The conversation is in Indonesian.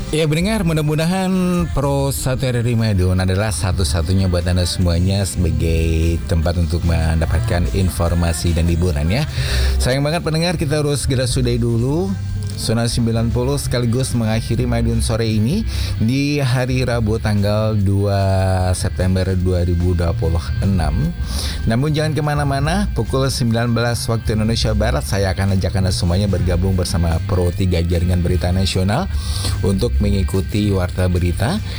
Ya mendengar, mudah-mudahan Pro 1 RRI Madiun adalah satu-satunya buat Anda semuanya sebagai tempat untuk mendapatkan informasi dan hiburan ya. Sayang banget pendengar, kita harus segera sudahi dulu Zona 90 sekaligus mengakhiri Madiun sore ini di hari Rabu tanggal 2 September 2026. Namun jangan kemana-mana, pukul 19 waktu Indonesia Barat saya akan ajak Anda semuanya bergabung bersama Pro 3 Jaringan Berita Nasional untuk mengikuti Warta Berita